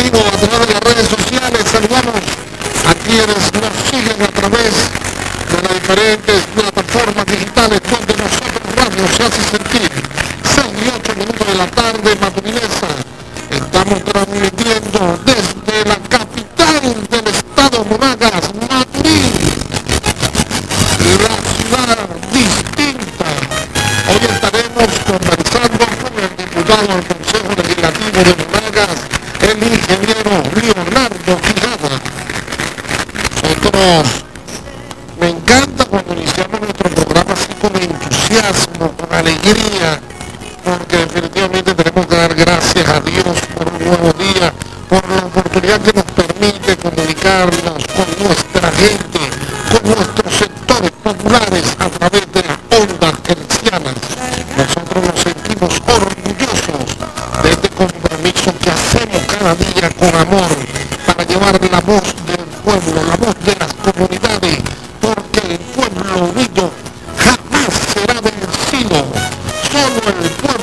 vivo a través de las redes sociales. Saludamos a quienes nos siguen a través de las diferentes plataformas digitales donde nosotros radio se hace sentir. 6 y 8 minutos de la tarde, Maturinesa. Estamos transmitiendo desde la capital del estado Monagas, Maturín, la ciudad distinta. Hoy estaremos conversando con el diputado del Consejo Legislativo de Monagas, el ingeniero Leonardo Quijada. Nosotros, me encanta cuando iniciamos nuestro programa así con entusiasmo, con alegría, porque definitivamente tenemos que dar gracias a Dios por un nuevo día, por la oportunidad que nos permite comunicarnos con nuestra gente, con nuestros sectores populares a través de las ondas hercianas. Nosotros nos sentimos orgullosos de este compromiso que hacemos cada día con amor para llevar la voz del pueblo, la voz de las comunidades, porque el pueblo unido jamás será vencido. Solo el pueblo